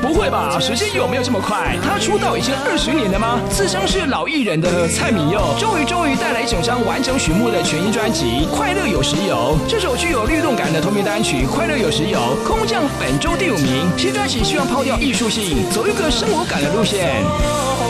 不会吧，时间有没有这么快？他出道已经20年了吗？自称是老艺人的蔡旻佑，终于带来整张完整曲目的全音专辑《快乐有时有》。这首具有律动感的同名单曲《快乐有时有》，空降本周第5名。新专辑希望抛掉艺术性，走一个生活感的路线。